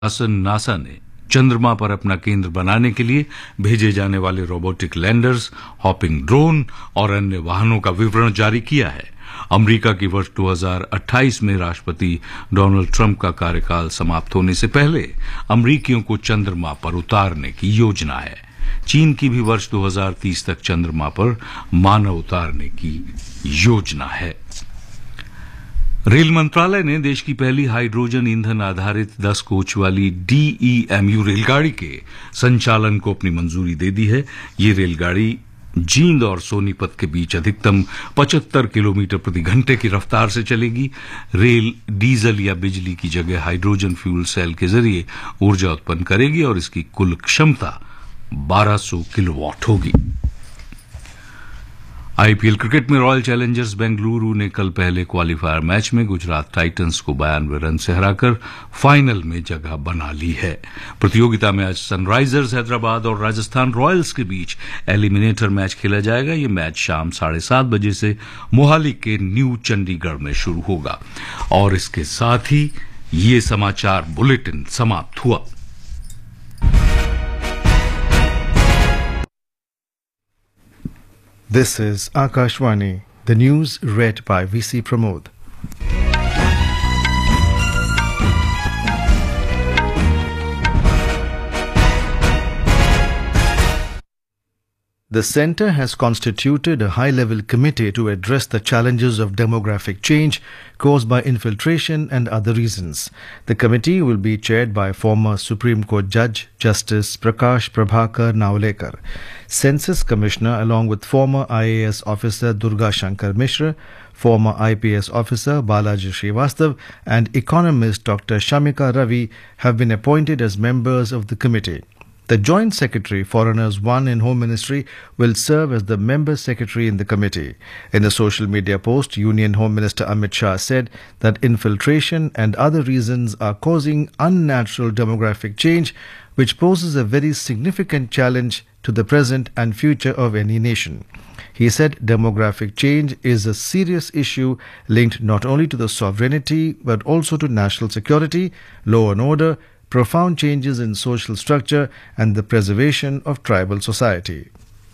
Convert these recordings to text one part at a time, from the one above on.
NASA ने चंद्रमा पर अपना केंद्र बनाने के लिए भेजे जाने वाले रोबोटिक लैंडर्स, हॉपिंग ड्रोन और अन्य वाहनों का विवरण जारी किया है। अमेरिका की वर्ष 2028 में राष्ट्रपति डोनाल्ड ट्रंप का कार्यकाल समाप्त होने से पहले अमेरिकियों को चंद्रमा पर उतारने की योजना है। चीन की भी वर्ष 2030 तक चंद्रमा पर मानव उतारने की योजना है। रेल मंत्रालय ने देश की पहली हाइड्रोजन ईंधन आधारित 10 कोच वाली DEMU रेलगाड़ी के संचालन को अपनी मंजूरी दे दी है। ये रेलगाड़ी जींद और सोनीपत के बीच अधिकतम 75 किलोमीटर प्रति घंटे की रफ्तार से चलेगी। रेल डीजल या बिजली की जगह हाइड्रोजन फ्यूल सेल के जरिए ऊर्जा उत्पन्न करेगी और इसकी कुल क्षमता 1200 किलोवाट होगी। IPL क्रिकेट में रॉयल चैलेंजर्स बेंगलुरु ने कल पहले क्वालिफायर मैच में गुजरात टाइटंस को 92 रन से हराकर फाइनल में जगह बना ली है। प्रतियोगिता में आज सनराइजर्स हैदराबाद और राजस्थान रॉयल्स के बीच एलिमिनेटर मैच खेला जाएगा। ये मैच शाम 7:30 बजे से मोहाली के न्यू चंडीगढ़ में शुरू होगा। और इसके साथ ही ये समाचार बुलेटिन समाप्त हुआ। This is Akashvani, the news read by VC Pramod. The Centre has constituted a high-level committee to address the challenges of demographic change caused by infiltration and other reasons. The committee will be chaired by former Supreme Court Judge Justice Prakash Prabhakar Navalekar, Census Commissioner along with former IAS officer Durga Shankar Mishra, former IPS officer Balaji Srivastav and economist Dr. Shamika Ravi have been appointed as members of the committee. The Joint Secretary, Foreigners 1 in Home Ministry, will serve as the Member Secretary in the committee. In a social media post, Union Home Minister Amit Shah said that infiltration and other reasons are causing unnatural demographic change, which poses a very significant challenge to the present and future of any nation. He said demographic change is a serious issue linked not only to the sovereignty but also to national security, law and order, profound changes in social structure and the preservation of tribal society.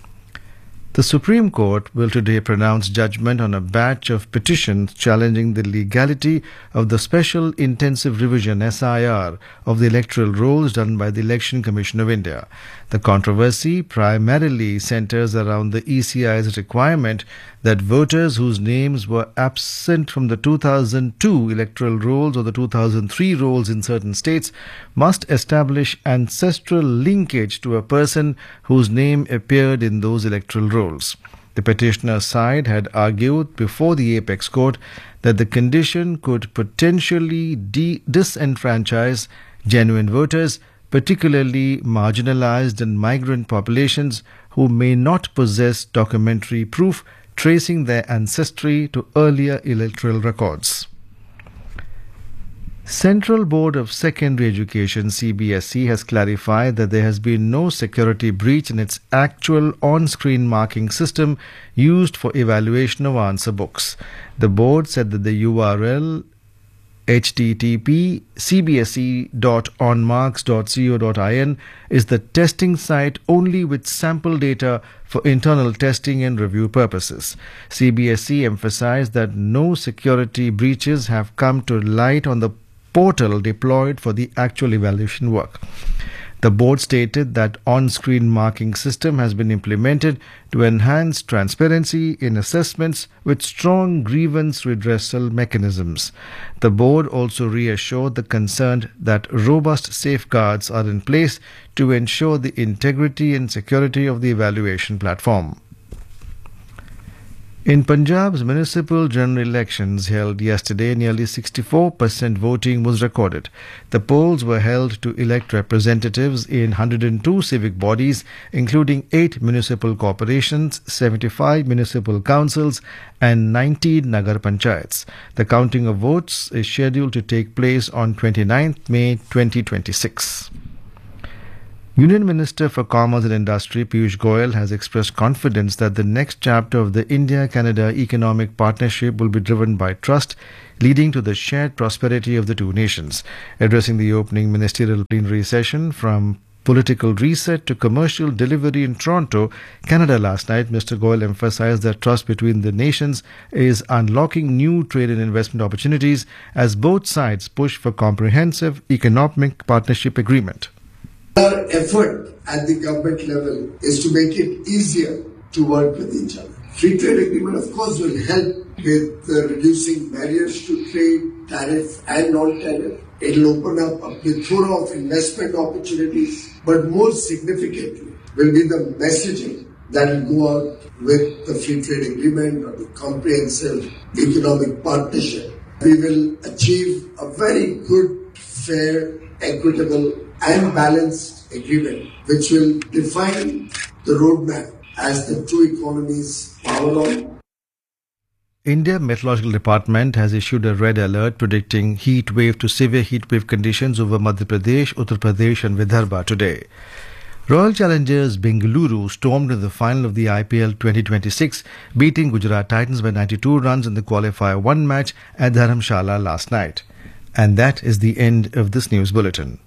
The Supreme Court will today pronounce judgment on a batch of petitions challenging the legality of the Special Intensive Revision (SIR) of the electoral rolls done by the Election Commission of India. The controversy primarily centers around the ECI's requirement that voters whose names were absent from the 2002 electoral rolls or the 2003 rolls in certain states must establish ancestral linkage to a person whose name appeared in those electoral rolls. The petitioner's side had argued before the Apex Court that the condition could potentially disenfranchise genuine voters, particularly marginalized and migrant populations who may not possess documentary proof tracing their ancestry to earlier electoral records. Central Board of Secondary Education CBSE has clarified that there has been no security breach in its actual on-screen marking system used for evaluation of answer books. The board said that the URL http://cbse.onmarks.co.in is the testing site only with sample data for internal testing and review purposes. CBSE emphasized that no security breaches have come to light on the portal deployed for the actual evaluation work. The board stated that on-screen marking system has been implemented to enhance transparency in assessments with strong grievance redressal mechanisms. The board also reassured the concerned that robust safeguards are in place to ensure the integrity and security of the evaluation platform. In Punjab's municipal general elections held yesterday, nearly 64% voting was recorded. The polls were held to elect representatives in 102 civic bodies, including 8 municipal corporations, 75 municipal councils, and 19 Nagar Panchayats. The counting of votes is scheduled to take place on 29th May 2026. Union Minister for Commerce and Industry Piyush Goyal has expressed confidence that the next chapter of the India-Canada economic partnership will be driven by trust, leading to the shared prosperity of the two nations. Addressing the opening ministerial plenary session from political reset to commercial delivery in Toronto, Canada last night, Mr. Goyal emphasized that trust between the nations is unlocking new trade and investment opportunities as both sides push for comprehensive economic partnership agreement. Our effort at the government level is to make it easier to work with each other. Free trade agreement, of course, will help with reducing barriers to trade, tariff and non-tariff. It will open up a plethora of investment opportunities, but more significantly will be the messaging that will go out with the free trade agreement or the comprehensive economic partnership. We will achieve a very good, fair, equitable and balanced agreement which will define the roadmap as the two economies power on. India Meteorological Department has issued a red alert predicting heat wave to severe heat wave conditions over Madhya Pradesh, Uttar Pradesh and Vidarbha today. Royal Challengers Bengaluru stormed in the final of the IPL 2026, beating Gujarat Titans by 92 runs in the qualifier 1 match at Dharamshala last night. And that is the end of this news bulletin.